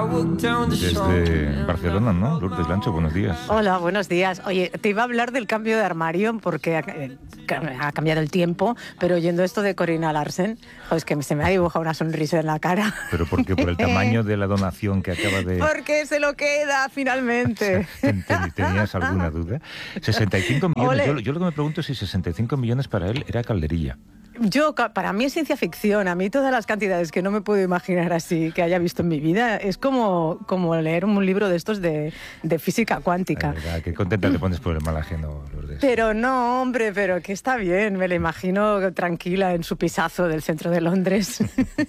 Desde Barcelona, ¿no? Lourdes Lancho, buenos días. Hola, buenos días. Oye, te iba a hablar del cambio de armario porque ha cambiado el tiempo, pero oyendo esto de Corina Larsen, pues que se me ha dibujado una sonrisa en la cara. ¿Pero por qué? ¿Por el tamaño de la donación que acaba de...? Porque se lo queda, finalmente. ¿Tenías alguna duda? 65 millones. Yo lo que me pregunto es si 65 millones para él era calderilla. Para mí es ciencia ficción. A mí todas las cantidades que no me puedo imaginar así que haya visto en mi vida es como leer un libro de estos de física cuántica. Verdad, qué contenta te pones por el mal ajeno, Lourdes. Pero no, hombre, pero que está bien. Me la imagino tranquila en su pisazo del centro de Londres.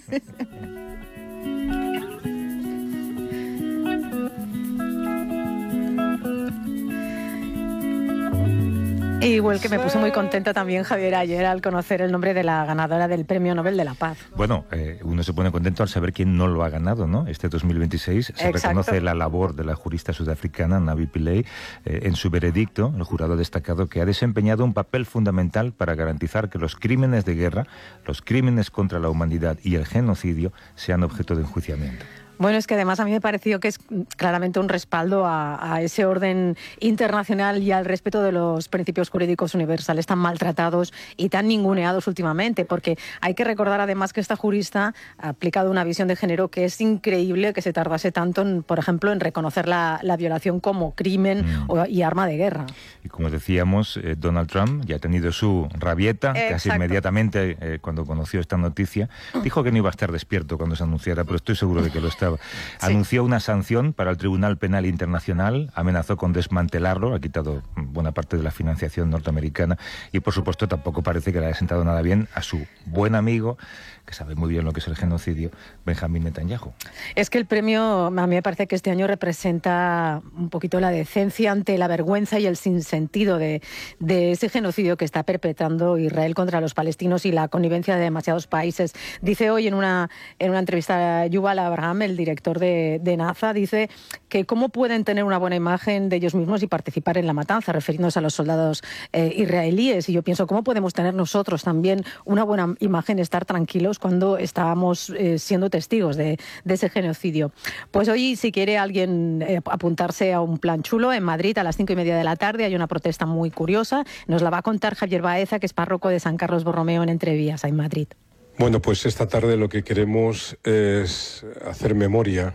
Igual que me puse muy contenta también, Javier, ayer al conocer el nombre de la ganadora del Premio Nobel de la Paz. Bueno, uno se pone contento al saber quién no lo ha ganado, ¿no? Este 2026 se reconoce la labor de la jurista sudafricana Navi Pillay. En su veredicto, el jurado ha destacado que ha desempeñado un papel fundamental para garantizar que los crímenes de guerra, los crímenes contra la humanidad y el genocidio sean objeto de enjuiciamiento. Bueno, es que además a mí me pareció que es claramente un respaldo a ese orden internacional y al respeto de los principios jurídicos universales tan maltratados y tan ninguneados últimamente, porque hay que recordar además que esta jurista ha aplicado una visión de género que es increíble que se tardase tanto, por ejemplo, en reconocer la violación como crimen y arma de guerra. Y como decíamos, Donald Trump ya ha tenido su rabieta. Exacto. Casi inmediatamente cuando conoció esta noticia. Dijo que no iba a estar despierto cuando se anunciara, pero estoy seguro de que lo estaba. Sí. Anunció una sanción para el Tribunal Penal Internacional, amenazó con desmantelarlo, ha quitado buena parte de la financiación norteamericana y, por supuesto, tampoco parece que le haya sentado nada bien a su buen amigo, que sabe muy bien lo que es el genocidio, Benjamín Netanyahu. Es que el premio, a mí me parece que este año representa un poquito la decencia ante la vergüenza y el sinsentido de ese genocidio que está perpetrando Israel contra los palestinos y la connivencia de demasiados países. Dice hoy en una entrevista a Yuval Abraham, el director de NASA, dice que cómo pueden tener una buena imagen de ellos mismos y participar en la matanza, refiriéndose a los soldados israelíes. Y yo pienso, ¿cómo podemos tener nosotros también una buena imagen, estar tranquilos cuando estábamos siendo testigos de ese genocidio? Pues hoy, si quiere alguien apuntarse a un plan chulo, en Madrid a las 5:30 de la tarde hay una protesta muy curiosa. Nos la va a contar Javier Baeza, que es párroco de San Carlos Borromeo en Entrevías, en Madrid. Bueno, pues esta tarde lo que queremos es hacer memoria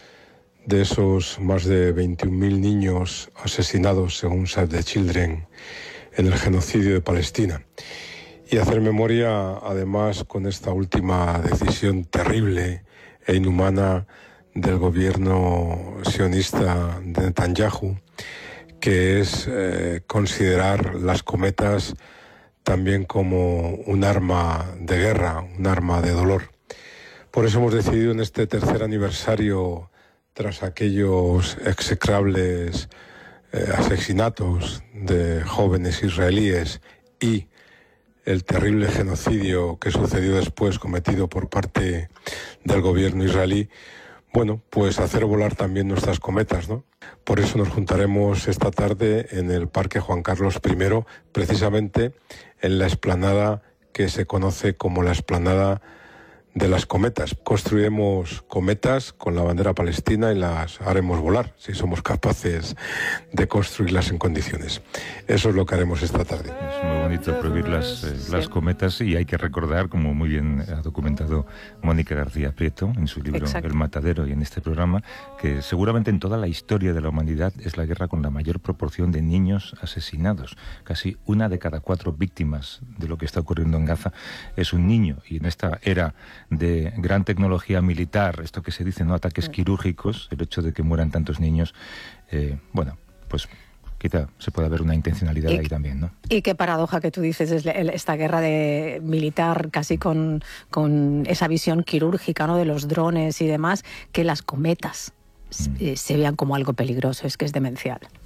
de esos más de 21.000 niños asesinados, según Save the Children, en el genocidio de Palestina. Y hacer memoria, además, con esta última decisión terrible e inhumana del gobierno sionista de Netanyahu, que es considerar las cometas también como un arma de guerra, un arma de dolor. Por eso hemos decidido en este tercer aniversario, tras aquellos execrables asesinatos de jóvenes israelíes y el terrible genocidio que sucedió después cometido por parte del gobierno israelí, bueno, pues hacer volar también nuestras cometas, ¿no? Por eso nos juntaremos esta tarde en el Parque Juan Carlos I, precisamente en la explanada que se conoce como la explanada de las cometas. Construiremos cometas con la bandera palestina y las haremos volar, si somos capaces de construirlas en condiciones. Eso es lo que haremos esta tarde. Es muy bonito prohibir las cometas, y hay que recordar, como muy bien ha documentado Mónica García Prieto en su libro Exacto. El Matadero y en este programa, que seguramente en toda la historia de la humanidad es la guerra con la mayor proporción de niños asesinados. Casi 1 de cada 4 víctimas de lo que está ocurriendo en Gaza es un niño, y en esta era de gran tecnología militar, esto que se dice, ¿no?, ataques quirúrgicos, el hecho de que mueran tantos niños, bueno, pues quizá se pueda ver una intencionalidad ahí también, ¿no? Y qué paradoja que tú dices, es esta guerra militar casi con esa visión quirúrgica, ¿no?, de los drones y demás, que las cometas se vean como algo peligroso, es que es demencial.